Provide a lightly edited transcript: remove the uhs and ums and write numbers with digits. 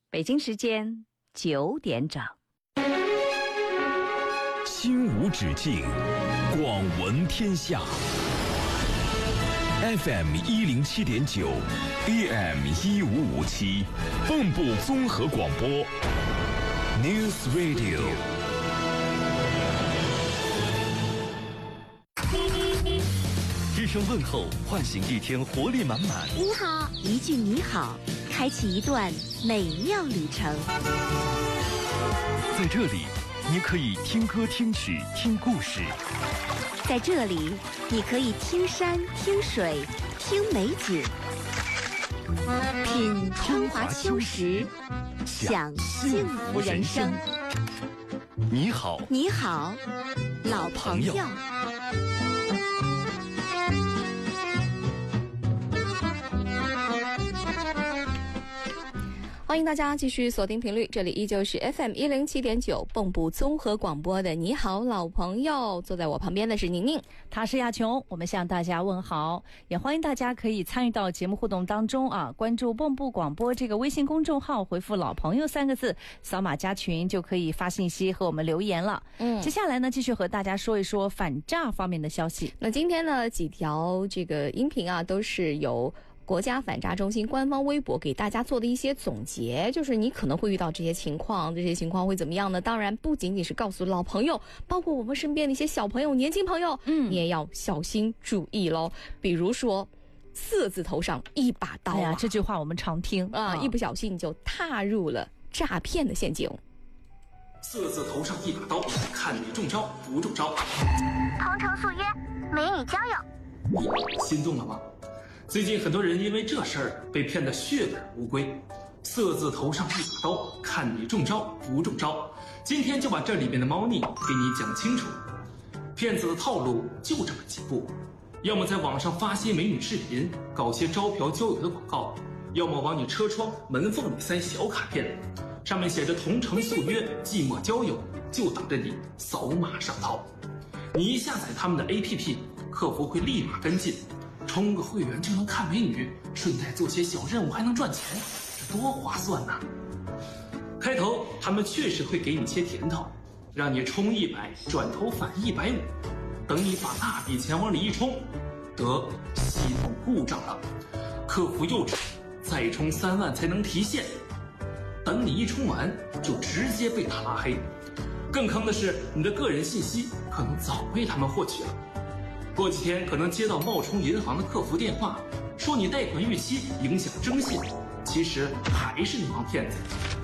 北京时间9点整。 心无止境，广闻天下。FM 107.9 AM 1557，蚌埠综合广播 News Radio。 一声问候，唤醒一天活力满满。 你好，一句你好，开启一段美妙旅程。 在这里，你可以听歌、听曲、听故事。 在这里，你可以听山、听水、听美景，品春华秋实，享幸福人生。 你好， 你好，老朋友。 欢迎大家继续锁定频率，这里依旧是 FM 107.9蚌埠综合广播的你好老朋友，坐在我旁边的是宁宁， 他是亚琼，我们向大家问好，也欢迎大家可以参与到节目互动当中啊！关注蚌埠广播这个微信公众号，回复老朋友3个字，扫码加群就可以发信息和我们留言了。接下来呢，继续和大家说一说反诈方面的消息。 那今天呢，几条这个音频啊，都是由国家反诈中心官方微博给大家做的一些总结，就是你可能会遇到这些情况会怎么样呢？当然不仅仅是告诉老朋友，包括我们身边的一些小朋友、年轻朋友，你也要小心注意咯。比如说色字头上一把刀啊， 这句话我们常听啊，一不小心就踏入了诈骗的陷阱。 色字头上一把刀，看你中招不中招。 同城速约，美女交友。 你心动了吗？最近很多人因为这事儿被骗得血本无归。色字头上一把刀，看你中招不中招。今天就把这里面的猫腻给你讲清楚。骗子的套路就这么几步，要么在网上发些美女视频，搞些招嫖交友的广告，要么往你车窗门缝里塞小卡片，上面写着同城速约寂寞交友，就等着你扫码上套。你一下载他们的 APP， 客服会立马跟进，充个会员就能看美女，顺带做些小任务还能赚钱，这多划算呐！开头他们确实会给你些甜头，让你充100转头返150，等你把大笔钱往里一充，得系统故障了，客服又找，再充3万才能提现，等你一充完就直接被他拉黑。更坑的是，你的个人信息可能早被他们获取了。过几天可能接到冒充银行的客服电话，说你贷款逾期影响征信，其实还是那帮骗子。